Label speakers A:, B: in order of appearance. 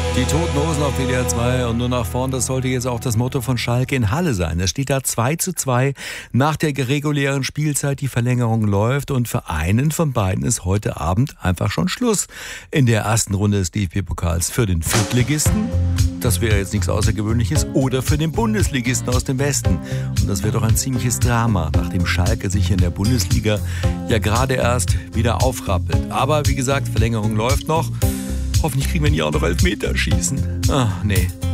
A: Die Toten Hosen auf WDR 2 und nur nach vorn, das sollte jetzt auch das Motto von Schalke in Halle sein. Es steht da 2:2 nach der regulären Spielzeit, die Verlängerung läuft und für einen von beiden ist heute Abend einfach schon Schluss in der ersten Runde des DFB-Pokals. Für den Viertligisten, das wäre jetzt nichts Außergewöhnliches, oder für den Bundesligisten aus dem Westen. Und das wäre doch ein ziemliches Drama, nachdem Schalke sich in der Bundesliga ja gerade erst wieder aufrappelt. Aber wie gesagt, Verlängerung läuft noch. Hoffentlich kriegen wir nie auch noch Elfmeterschießen. Ach, nee.